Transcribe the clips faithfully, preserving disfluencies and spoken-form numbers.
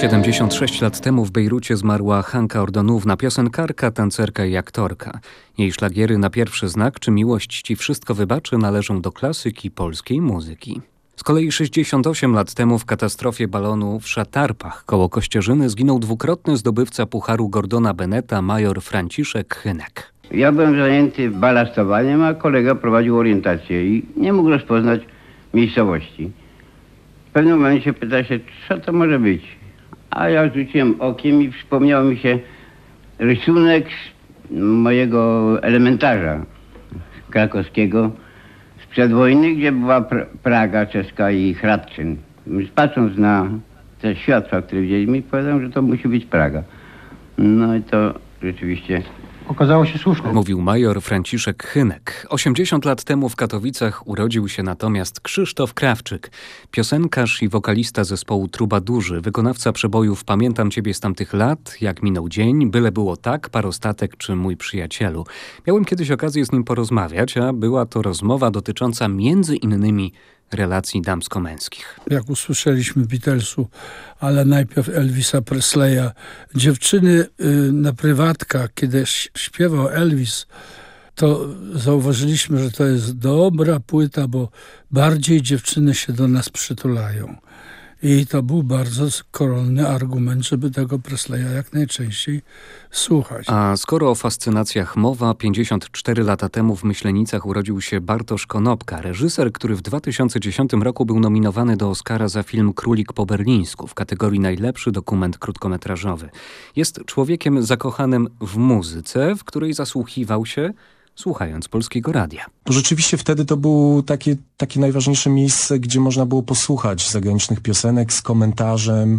siedemdziesiąt sześć lat temu w Bejrucie zmarła Hanka Ordonówna, piosenkarka, tancerka i aktorka. Jej szlagiery Na pierwszy znak czy Miłość ci wszystko wybaczy należą do klasyki polskiej muzyki. Z kolei sześćdziesiąt osiem lat temu w katastrofie balonu w Szatarpach koło Kościerzyny zginął dwukrotny zdobywca Pucharu Gordona Beneta major Franciszek Hynek. Ja byłem zajęty balastowaniem, a kolega prowadził orientację i nie mógł rozpoznać miejscowości. W pewnym momencie pyta się, co to może być. A ja rzuciłem okiem i przypomniał mi się rysunek z mojego elementarza krakowskiego sprzed wojny, gdzie była Pr- Praga czeska i Hradczyn. Patrząc na te światła, które widzieliśmy, powiedziałem, że to musi być Praga. No i to rzeczywiście okazało się słuszne. Mówił major Franciszek Hynek. osiemdziesiąt lat temu w Katowicach urodził się natomiast Krzysztof Krawczyk. Piosenkarz i wokalista zespołu Trubadurzy, wykonawca przebojów Pamiętam ciebie z tamtych lat, Jak minął dzień, Byle było tak, Parostatek czy Mój przyjacielu. Miałem kiedyś okazję z nim porozmawiać, a była to rozmowa dotycząca między innymi relacji damsko-męskich. Jak usłyszeliśmy Beatlesu, ale najpierw Elvisa Presleya, dziewczyny y, na prywatkach, kiedy śpiewał Elvis, to zauważyliśmy, że to jest dobra płyta, bo bardziej dziewczyny się do nas przytulają. I to był bardzo koronny argument, żeby tego Presleya jak najczęściej słuchać. A skoro o fascynacjach mowa, pięćdziesiąt cztery lata temu w Myślenicach urodził się Bartosz Konopka, reżyser, który w dwa tysiące dziesiątym roku był nominowany do Oscara za film Królik po berlińsku w kategorii najlepszy dokument krótkometrażowy. Jest człowiekiem zakochanym w muzyce, w której zasłuchiwał się słuchając Polskiego Radia. Rzeczywiście wtedy to było takie, takie najważniejsze miejsce, gdzie można było posłuchać zagranicznych piosenek z komentarzem,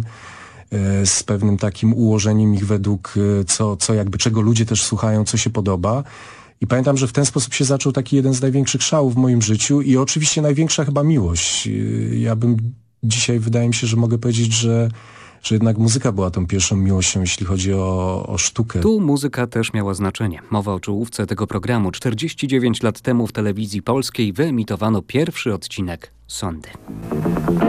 e, z pewnym takim ułożeniem ich według e, co, co jakby czego ludzie też słuchają, co się podoba. I pamiętam, że w ten sposób się zaczął taki jeden z największych szałów w moim życiu i oczywiście największa chyba miłość. E, ja bym dzisiaj, wydaje mi się, że mogę powiedzieć, że że jednak muzyka była tą pierwszą miłością, jeśli chodzi o, o sztukę. Tu muzyka też miała znaczenie. Mowa o czołówce tego programu. czterdzieści dziewięć lat temu w telewizji polskiej wyemitowano pierwszy odcinek Sondy.